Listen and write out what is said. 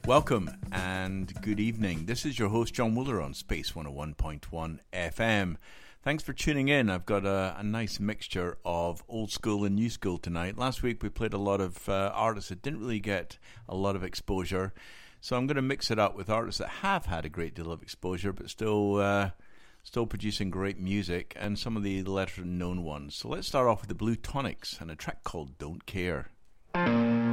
Welcome and good evening. This is your host, John Wooler, on Space 101.1 FM. Thanks for tuning in. I've got a nice mixture of old school and new school tonight. Last week we played a lot of artists that didn't really get a lot of exposure. So I'm going to mix it up with artists that have had a great deal of exposure, but still producing great music, and some of the lesser known ones. So let's start off with the Blue Tonics and a track called Don't Care.